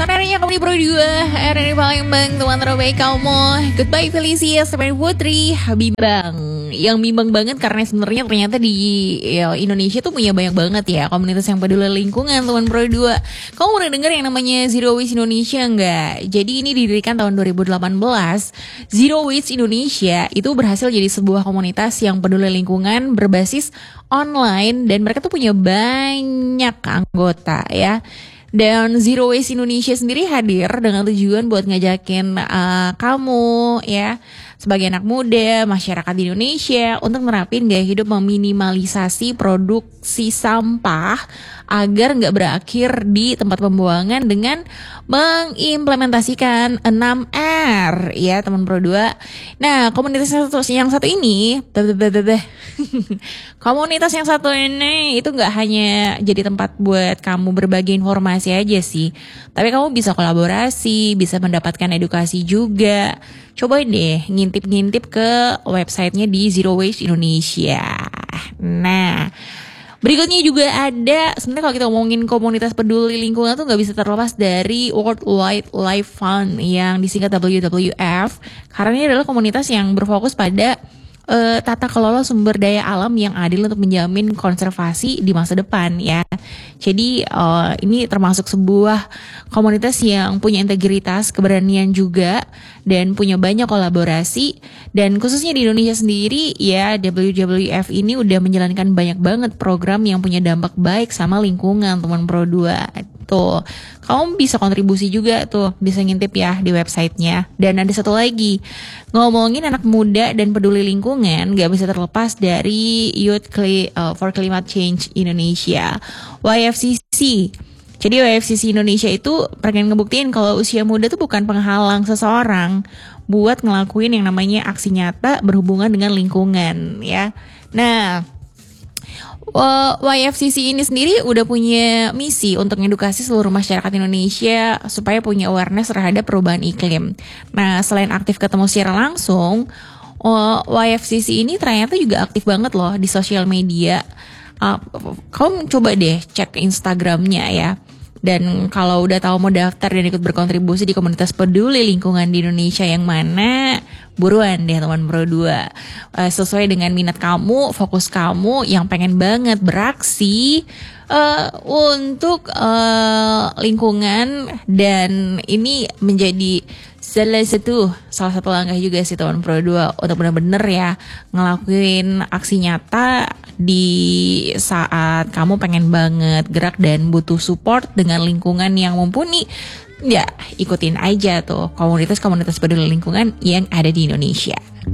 Karena harinya kamu di Pro 2 RRI Palembang, teman terbaik kamu. Goodbye Felicia, sampai Putri Habibang. Yang bimbang banget karena sebenarnya ternyata di Indonesia tuh punya banyak banget ya komunitas yang peduli lingkungan, teman Pro 2. Kamu pernah dengar yang namanya Zero Waste Indonesia nggak? Jadi ini didirikan tahun 2018. Zero Waste Indonesia itu berhasil jadi sebuah komunitas yang peduli lingkungan berbasis online dan mereka tuh punya banyak anggota ya. Dan Zero Waste Indonesia sendiri hadir dengan tujuan buat ngajakin kamu ya sebagai anak muda, masyarakat di Indonesia untuk nerapin gaya hidup meminimalisasi produksi sampah agar nggak berakhir di tempat pembuangan dengan mengimplementasikan 6R ya teman Pro 2. Nah komunitas yang satu ini komunitas yang satu ini itu nggak hanya jadi tempat buat kamu berbagi informasi aja sih, tapi kamu bisa kolaborasi, bisa mendapatkan edukasi juga. Cobain deh ngintip-ngintip ke websitenya di Zero Waste Indonesia. Nah berikutnya juga ada, sebenarnya kalau kita ngomongin komunitas peduli lingkungan tuh nggak bisa terlepas dari World Wildlife Fund yang disingkat WWF, karena ini adalah komunitas yang berfokus pada tata kelola sumber daya alam yang adil untuk menjamin konservasi di masa depan ya. Jadi ini termasuk sebuah komunitas yang punya integritas, keberanian juga, dan punya banyak kolaborasi. Dan khususnya di Indonesia sendiri ya, WWF ini udah menjalankan banyak banget program yang punya dampak baik sama lingkungan teman Pro 2. Tuh, kamu bisa kontribusi juga tuh, bisa ngintip ya di websitenya. Dan ada satu lagi, ngomongin anak muda dan peduli lingkungan, gak bisa terlepas dari Youth for Climate Change Indonesia, YFCC. Jadi YFCC Indonesia itu pengen ngebuktiin kalau usia muda tuh bukan penghalang seseorang buat ngelakuin yang namanya aksi nyata berhubungan dengan lingkungan ya. Nah YFCC ini sendiri udah punya misi untuk mengedukasi seluruh masyarakat Indonesia supaya punya awareness terhadap perubahan iklim. Nah, selain aktif ketemu secara langsung, YFCC ini ternyata juga aktif banget loh di sosial media. Kamu coba deh cek Instagramnya ya. Dan kalau udah tahu mau daftar dan ikut berkontribusi di komunitas peduli lingkungan di Indonesia yang mana, buruan deh teman Pro 2. Sesuai dengan minat kamu, fokus kamu yang pengen banget beraksi untuk lingkungan, dan ini menjadi salah satu langkah juga sih teman Pro 2 untuk benar-benar ya ngelakuin aksi nyata di saat kamu pengen banget gerak dan butuh support dengan lingkungan yang mumpuni. Ya ikutin aja tuh komunitas-komunitas peduli lingkungan yang ada di Indonesia.